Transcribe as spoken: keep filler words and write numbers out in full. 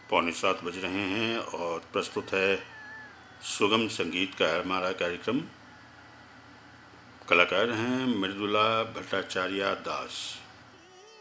पौने सात बज रहे हैं और प्रस्तुत है सुगम संगीत का हमारा कार्यक्रम। कलाकार हैं मृदुला भट्टाचार्य दास।